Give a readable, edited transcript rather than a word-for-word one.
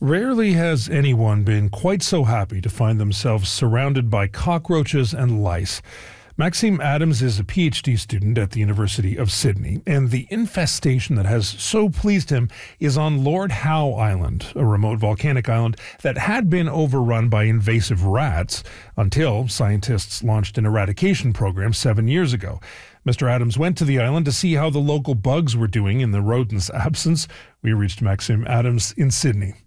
Rarely has anyone been quite so happy to find themselves surrounded by cockroaches and lice. Maxime Adams is a PhD student at the University of Sydney, and the infestation that has so pleased him is on Lord Howe Island, a remote volcanic island that had been overrun by invasive rats until scientists launched an eradication program 7 years ago. Mr. Adams went to the island to see how the local bugs were doing in the rodents' absence. We reached Maxime Adams in Sydney.